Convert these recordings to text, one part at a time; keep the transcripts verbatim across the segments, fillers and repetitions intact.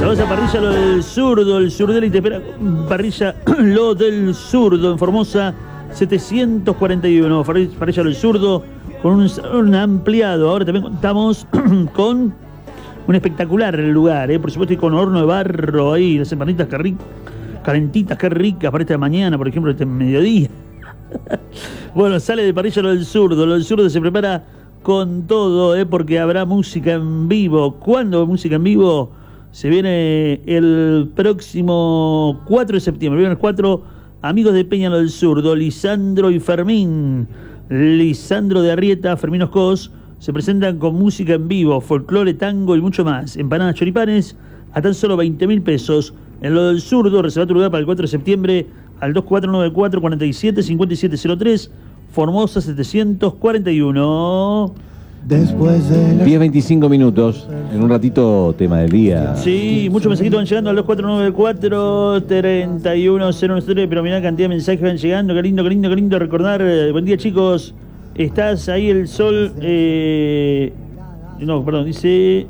Saludos a Parrilla Lo del Zurdo, el Zurdel y te espera Parrilla Lo del Zurdo en Formosa setecientos cuarenta y uno. Parrilla Lo del Zurdo con un, un ampliado. Ahora también contamos con un espectacular lugar, ¿eh? Por supuesto, y con horno de barro ahí, las empanitas que ricas, calentitas, qué ricas para esta mañana, por ejemplo, este mediodía. Bueno, sale de Parrilla Lo del Zurdo. Lo del Zurdo se prepara con todo, ¿eh? Porque habrá música en vivo. ¿Cuándo música en vivo? Se viene el próximo cuatro de septiembre. Vienen los cuatro amigos de Peña Lo del Zurdo, Lisandro y Fermín. Lisandro de Arrieta, Fermín Oscos, se presentan con música en vivo, folclore, tango y mucho más. Empanadas, choripanes, a tan solo veinte mil pesos. En Lo del Zurdo, reserva tu lugar para el cuatro de septiembre al dos cuatro nueve cuatro, cuatro siete, cinco siete cero tres, Formosa setecientos cuarenta y uno. Después de diez veinticinco minutos, en un ratito tema del día. Sí, muchos mensajitos van llegando al dos cuatro nueve cuatro, tres uno cero nueve, pero mirá la cantidad de mensajes que van llegando. Qué lindo, qué lindo, qué lindo recordar. Buen día, chicos. Estás ahí el sol. Eh... No, perdón, dice.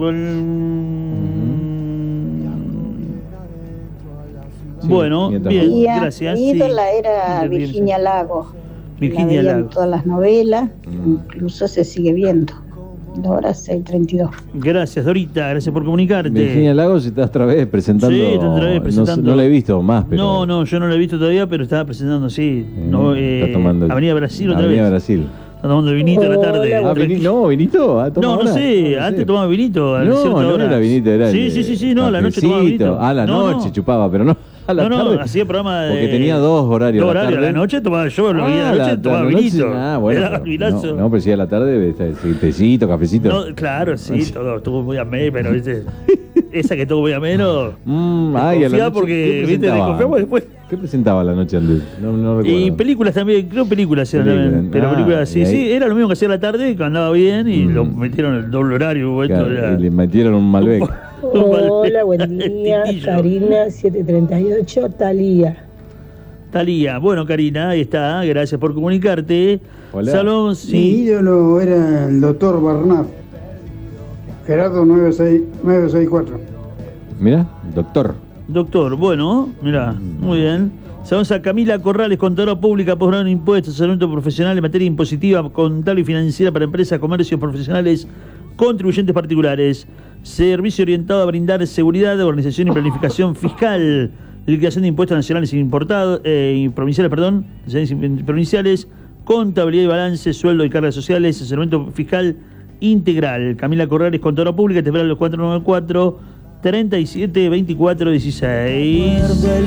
Bueno, sí, bien, día, gracias. Mi ídola sí. era Virginia Lago. Virginia la Lago. En todas las novelas, mm. incluso se sigue viendo. Ahora seis treinta y dos. Gracias, Dorita, gracias por comunicarte. Virginia Lagos está otra vez presentando. Sí, está otra vez presentando. No, no la he visto más, pero. No, no, yo no la he visto todavía, pero estaba presentando, sí. Eh, no, eh, está tomando el... Avenida Brasil otra Avenida vez. Brasil. Está tomando el vinito a la tarde. Ah, vini... No, vinito. Ah, no, no ahora. sé, no, antes sé. tomaba vinito. A no, no hora. era vinito, era. Sí, sí, sí, sí, no, a la noche tomaba vinito. Ah, a la no, noche no. chupaba, pero no. A la no, tarde. no, hacía programa de. Porque tenía dos horarios. Dos a la horarios, tarde. a la noche tomaba yo, lo ah, vi a la noche tomaba noche, vinito. Ah, bueno. Era Pero, vilazo. no, no, pero sí a la tarde, tecito, cafecito. No, claro, sí, todo estuvo muy ameno, pero viste. Esa que estuvo muy ameno. Mm, ay, a la noche, porque, viste, desconfiamos después. ¿Qué presentaba la noche antes? No, no recuerdo. Y películas también, creo películas eran Película. también, pero Ah, películas sí, ahí... sí, era lo mismo que hacía a la tarde, que andaba bien y mm. lo metieron el doble horario. Claro, esto era... y le metieron un Malbec. Hola, buen día, Karina, siete treinta y ocho, Talía. Talía, bueno, Karina, ahí está, gracias por comunicarte. Hola. Salón, sí. Mi ídolo era el doctor Barnard, Gerardo nueve seis cuatro. Mira, doctor. Doctor, bueno, mira, muy bien. Saludamos a Camila Corrales, contadora pública, posgrado en impuestos, asesoramiento profesional en materia impositiva, contable y financiera para empresas, comercios profesionales, contribuyentes particulares. Servicio orientado a brindar seguridad, organización y planificación fiscal, liquidación de impuestos nacionales e importados, eh, y provinciales, perdón, provinciales, contabilidad y balance, sueldo y cargas sociales, asesoramiento fiscal integral. Camila Corrales, contadora pública, te espera los cuatro nueve cuatro, treinta y siete, veinticuatro, dieciséis.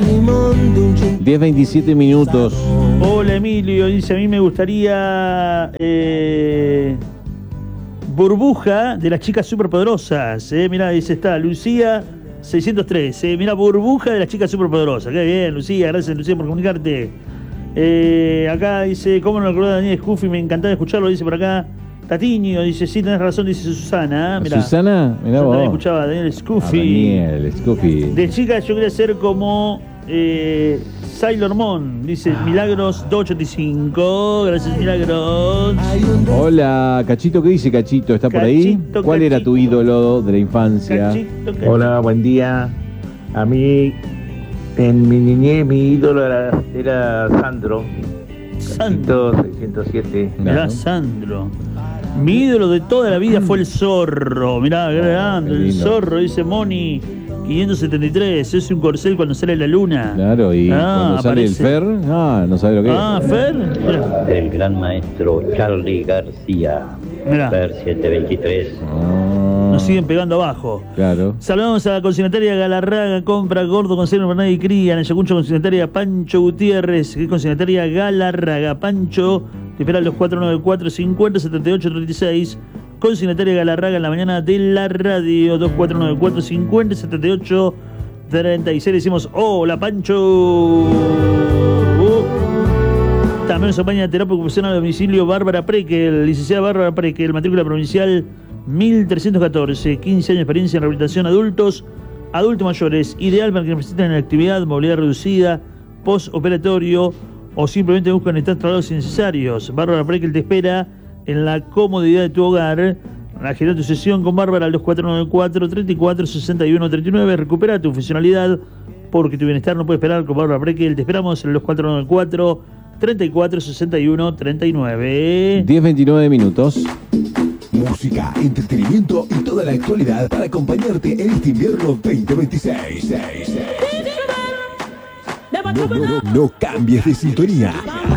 diez veintisiete minutos. Hola Emilio, dice, a mí me gustaría eh, Burbuja de las chicas superpoderosas. Eh, mirá, dice, está Lucía seiscientos tres. Eh, mirá, Burbuja de las chicas superpoderosas. Qué bien, Lucía, gracias Lucía por comunicarte. Eh, acá dice, ¿cómo no recordaba Daniel Scuffy? Me encantaba escucharlo, dice por acá. Tatiño dice, sí, tenés razón, dice Susana. Mirá, Susana, mirá yo vos. también escuchaba a Daniel Scuffy. A Daniel Scuffy. De chica yo quería ser como eh, Sailor Moon, dice Milagros doscientos ochenta y cinco. Gracias, Milagros. Hola, Cachito, ¿qué dice Cachito? ¿Está por ahí? Cachito, ¿Cuál Cachito. era tu ídolo de la infancia? Cachito, cachito. Hola, buen día. A mí, en mi niñez, mi ídolo era, era Sandro. Sandro. seiscientos siete. Mirá, Claro. Sandro. Mi ídolo de toda la vida fue el zorro. Mirá, grande, qué el lindo. zorro, dice Moni. quinientos setenta y tres, es un corcel cuando sale la luna. Claro, y Ah, cuando sale aparece. el Fer, ah, no sabe lo que Ah, es. Fer. Mirá. El gran maestro Charlie García, Mirá. Fer setecientos veintitrés. Ah, Nos siguen pegando abajo. claro. Saludamos a la consignataria Galarraga, compra gordo, conserva, Bernal y cría. En Ayacucho, consignataria Pancho Gutiérrez, que es consignataria Galarraga. Pancho, te espera los cuatro nueve cuatro, cincuenta, setenta y ocho, treinta y seis. Consignataria Galarraga en la mañana de la radio, dos cuatro nueve cuatro, cincuenta, setenta y ocho, treinta y seis. Le decimos, hola Pancho. Uh. También nos acompaña terapia ocupacional a domicilio Bárbara Prekel, licenciada Bárbara Prekel, matrícula provincial mil trescientos catorce, quince años de experiencia en rehabilitación adultos, adultos mayores, ideal para quienes necesitan actividad, movilidad reducida, postoperatorio o simplemente buscan estar traslados innecesarios. Bárbara Prekel te espera en la comodidad de tu hogar. Agenda tu sesión con Bárbara al dos cuatro nueve cuatro, tres cuatro seis uno tres nueve. Recupera tu funcionalidad porque tu bienestar no puede esperar. Con Bárbara Brekel te esperamos en el dos cuatro nueve cuatro, tres cuatro seis uno tres nueve. diez veintinueve minutos. Música, entretenimiento y toda la actualidad para acompañarte en este invierno veinte veintiséis. No, no, no, no cambies de sintonía.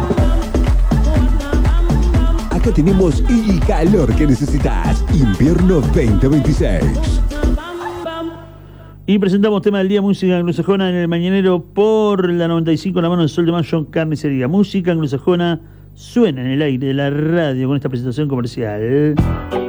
Acá tenemos el calor que necesitas. Invierno veinte veintiséis. Y presentamos tema del día, música anglosajona en el mañanero por la noventa y cinco, la mano del Sol de Mayo, carnicería. Música anglosajona suena en el aire de la radio con esta presentación comercial.